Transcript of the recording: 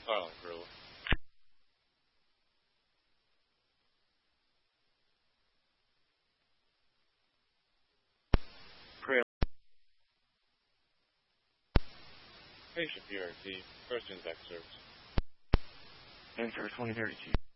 silent, Gorilla. Patient PRT, questions excerpts. Answer 2032.